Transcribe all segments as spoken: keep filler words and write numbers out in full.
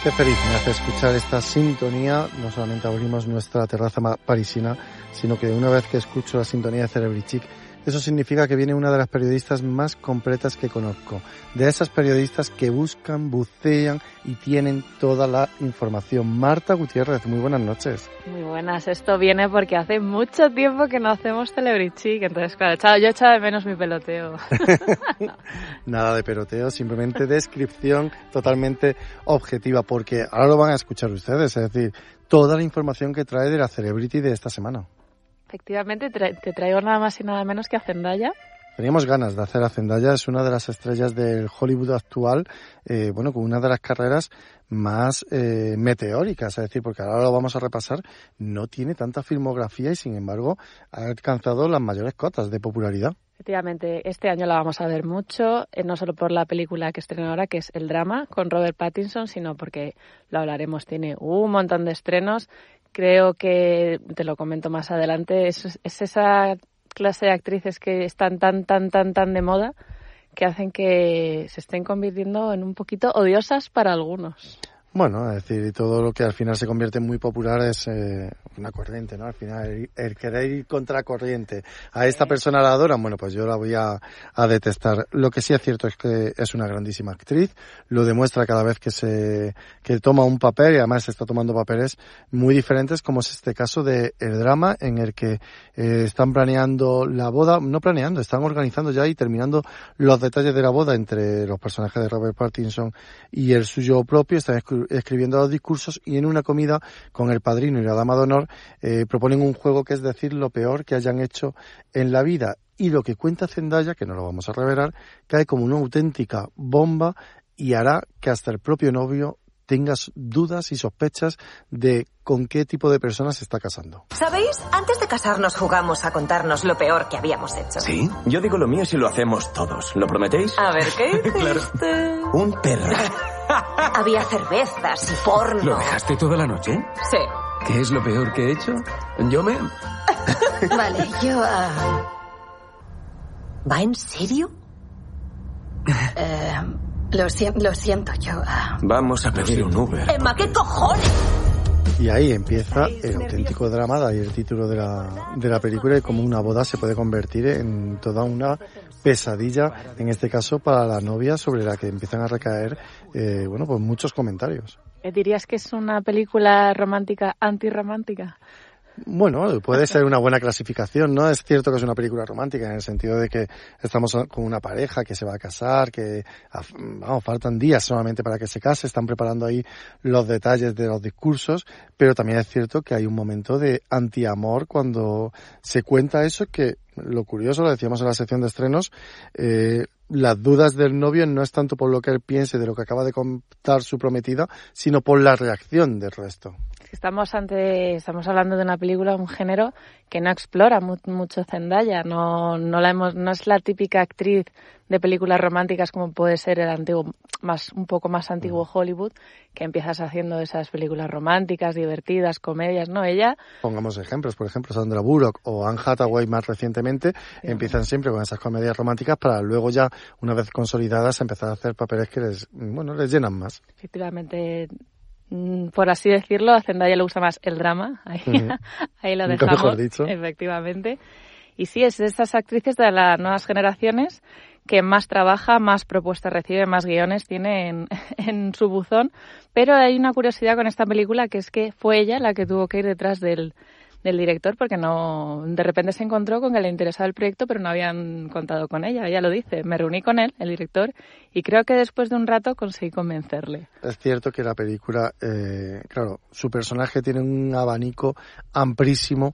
Qué feliz me hace escuchar esta sintonía. No solamente abrimos nuestra terraza parisina, sino que una vez que escucho la sintonía de Celebrity Chic, eso significa que viene una de las periodistas más completas que conozco. De esas periodistas que buscan, bucean y tienen toda la información. Marta Gutiérrez, muy buenas noches. Muy buenas. Esto viene porque hace mucho tiempo que no hacemos Celebrity Chic. Entonces, claro, echado, yo echaba de menos mi peloteo. Nada de peloteo, simplemente descripción totalmente objetiva, porque ahora lo van a escuchar ustedes. Es decir, toda la información que trae de la Celebrity de esta semana. Efectivamente, tra- te traigo nada más y nada menos que a Zendaya. Teníamos ganas de hacer a Zendaya, es una de las estrellas del Hollywood actual, eh, bueno, con una de las carreras más eh, meteóricas, es decir, porque ahora lo vamos a repasar, no tiene tanta filmografía y sin embargo ha alcanzado las mayores cotas de popularidad. Efectivamente, este año la vamos a ver mucho, eh, no solo por la película que estrena ahora, que es El Drama, con Robert Pattinson, sino porque, lo hablaremos, tiene un montón de estrenos. Creo que, te lo comento más adelante, es, es esa clase de actrices que están tan, tan, tan, tan de moda que hacen que se estén convirtiendo en un poquito odiosas para algunos. Bueno, es decir, todo lo que al final se convierte en muy popular es eh, una corriente, ¿no? Al final, el, el querer ir contra corriente. A esta persona la adoran, bueno, pues yo la voy a, a detestar. Lo que sí es cierto es que es una grandísima actriz, lo demuestra cada vez que se que toma un papel y además está tomando papeles muy diferentes, como es este caso de El Drama, en el que eh, están planeando la boda, no planeando, están organizando ya y terminando los detalles de la boda entre los personajes de Robert Pattinson y el suyo propio. Están escribiendo los discursos y en una comida con el padrino y la dama de honor eh, proponen un juego que es decir lo peor que hayan hecho en la vida, y lo que cuenta Zendaya, que no lo vamos a revelar, cae como una auténtica bomba y hará que hasta el propio novio tenga dudas y sospechas de con qué tipo de personas se está casando. ¿Sabéis? Antes de casarnos jugamos a contarnos lo peor que habíamos hecho. ¿Sí? Yo digo lo mío si lo hacemos todos. ¿Lo prometéis? A ver, ¿qué hiciste? Claro. Un perro. Había cervezas y porno. ¿Lo dejaste toda la noche? Sí. ¿Qué es lo peor que he hecho? Yo me... Vale, yo... Uh... ¿Va en serio? eh, lo, si- lo siento, yo... Uh... Vamos a pedir un Uber. Emma, ¿qué cojones? Y ahí empieza el auténtico drama, de ahí el título de la, de la película, y cómo una boda se puede convertir en toda una pesadilla, en este caso para la novia, sobre la que empiezan a recaer, eh, bueno, pues muchos comentarios. ¿Dirías que es una película romántica antirromántica? Bueno, puede ser una buena clasificación, ¿no? Es cierto que es una película romántica en el sentido de que estamos con una pareja que se va a casar, que, vamos, faltan días solamente para que se case, están preparando ahí los detalles de los discursos, pero también es cierto que hay un momento de antiamor cuando se cuenta eso, que lo curioso, lo decíamos en la sección de estrenos, eh, las dudas del novio no es tanto por lo que él piense de lo que acaba de contar su prometida, sino por la reacción del resto. Estamos ante, estamos hablando de una película, un género que no explora mu- mucho Zendaya, no, no la hemos, no es la típica actriz de películas románticas como puede ser el antiguo, más, un poco más antiguo Hollywood, que empiezas haciendo esas películas románticas, divertidas, comedias, ¿no? Ella... Pongamos ejemplos, por ejemplo, Sandra Bullock o Anne Hathaway más recientemente, sí, empiezan siempre con esas comedias románticas para luego ya, una vez consolidadas, empezar a hacer papeles que les, bueno, les llenan más. Efectivamente, por así decirlo, a Zendaya le gusta más el drama, ahí, uh-huh. ahí lo dejamos, mejor dicho. Efectivamente. Y sí, es de estas actrices de las nuevas generaciones que más trabaja, más propuestas recibe, más guiones tiene en, en su buzón. Pero hay una curiosidad con esta película, que es que fue ella la que tuvo que ir detrás del, del director, porque no, de repente se encontró con que le interesaba el proyecto, pero no habían contado con ella. Ella lo dice, me reuní con él, el director, y creo que después de un rato conseguí convencerle. Es cierto que la película, eh, claro, su personaje tiene un abanico amplísimo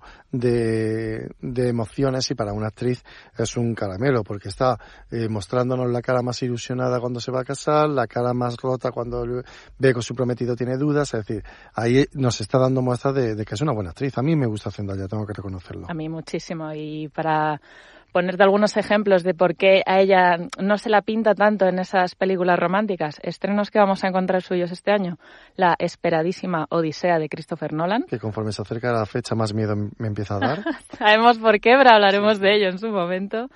de, de emociones, y para una actriz es un caramelo, porque está eh, mostrándonos la cara más ilusionada cuando se va a casar, la cara más rota cuando ve que su prometido tiene dudas, es decir, ahí nos está dando muestras de, de que es una buena actriz. A mí me gusta Zendaya, tengo que reconocerlo. A mí muchísimo, y para ponerte algunos ejemplos de por qué a ella no se la pinta tanto en esas películas románticas, estrenos que vamos a encontrar suyos este año: la esperadísima Odisea de Christopher Nolan. Que conforme se acerca la fecha más miedo me empieza a dar. Sabemos por qué, pero hablaremos de ello en su momento.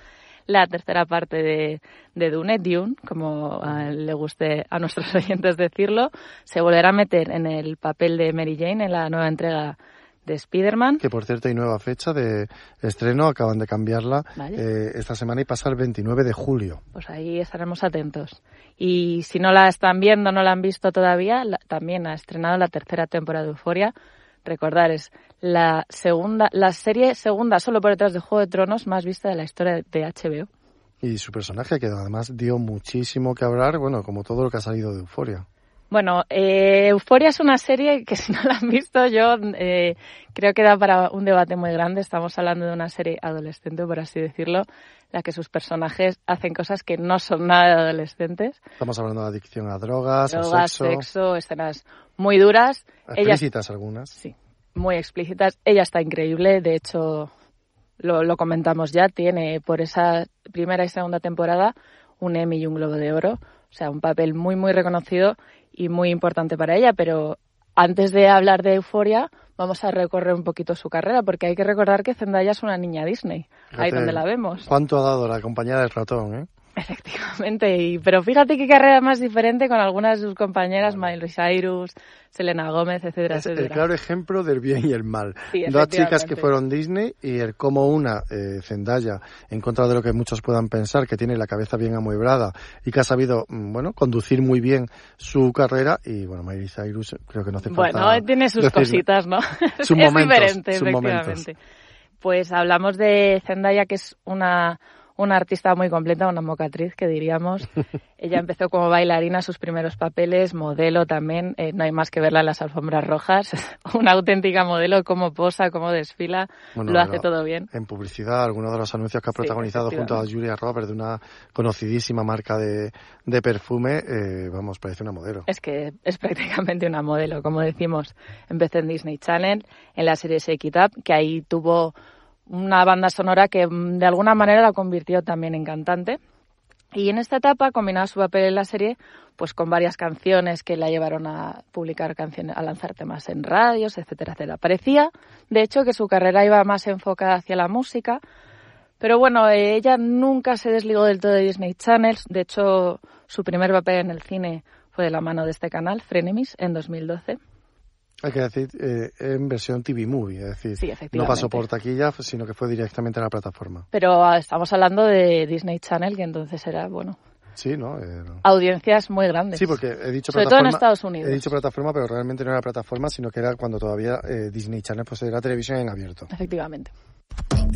la tercera parte de, de Dune, Dune, como a le guste a nuestros oyentes decirlo. Se volverá a meter en el papel de Mary Jane en la nueva entrega de Spider-Man. Que por cierto hay nueva fecha de estreno, acaban de cambiarla eh, esta semana y pasa el veintinueve de julio. Pues ahí estaremos atentos. Y si no la están viendo, no la han visto todavía, la, también ha estrenado la tercera temporada de Euphoria. Recordar, es la segunda, la serie segunda solo por detrás de Juego de Tronos más vista de la historia de H B O. Y su personaje, que además dio muchísimo que hablar, bueno, como todo lo que ha salido de Euphoria. Bueno, eh, Euphoria es una serie que si no la han visto yo eh, creo que da para un debate muy grande. Estamos hablando de una serie adolescente, por así decirlo, la que sus personajes hacen cosas que no son nada de adolescentes. Estamos hablando de adicción a drogas, drogas a sexo. sexo, escenas muy duras. Explícitas Ella, algunas. Sí, muy explícitas. Ella está increíble, de hecho lo, lo comentamos ya, tiene por esa primera y segunda temporada un Emmy y un Globo de Oro. O sea, un papel muy, muy reconocido y muy importante para ella. Pero antes de hablar de Euphoria, vamos a recorrer un poquito su carrera, porque hay que recordar que Zendaya es una niña Disney. Fíjate, ahí donde la vemos. ¿Cuánto ha dado la compañía del ratón, eh? Efectivamente, y, pero fíjate qué carrera más diferente con algunas de sus compañeras, bueno. Miley Cyrus, Selena Gómez, etcétera, es etcétera. El claro ejemplo del bien y el mal. Sí, dos chicas que fueron Disney y el cómo una, eh, Zendaya, en contra de lo que muchos puedan pensar, que tiene la cabeza bien amueblada y que ha sabido, bueno, conducir muy bien su carrera, y bueno, Miley Cyrus creo que no hace falta. Bueno, tiene sus decirle. Cositas, ¿no? Sus es momentos, diferente, sus efectivamente. Momentos. Pues hablamos de Zendaya, que es una... una artista muy completa, una mocatriz, que diríamos. Ella empezó como bailarina, sus primeros papeles, modelo también. Eh, no hay más que verla en las alfombras rojas. Una auténtica modelo, cómo posa, cómo desfila. Bueno, lo hace todo bien. En publicidad, algunos de los anuncios que ha protagonizado sí, junto a Julia Roberts de una conocidísima marca de, de perfume, eh, vamos, parece una modelo. Es que es prácticamente una modelo, como decimos. Empezó en Disney Channel, en la serie Shake It Up, que ahí tuvo una banda sonora que de alguna manera la convirtió también en cantante. Y en esta etapa combinaba su papel en la serie pues con varias canciones que la llevaron a publicar canciones, a lanzar temas en radios, etcétera, etcétera. Parecía, de hecho, que su carrera iba más enfocada hacia la música, pero bueno, ella nunca se desligó del todo de Disney Channel. De hecho, su primer papel en el cine fue de la mano de este canal, Frenemies, en dos mil doce. Hay que decir, eh, en versión T V Movie, es decir, sí, no pasó por taquilla, sino que fue directamente a la plataforma. Pero estamos hablando de Disney Channel, que entonces era, bueno, sí, ¿no? Eh, no. audiencias muy grandes. Sí, porque he dicho sobre plataforma, todo en Estados Unidos. He dicho plataforma, pero realmente no era plataforma, sino que era cuando todavía eh, Disney Channel pues era televisión en abierto. Efectivamente.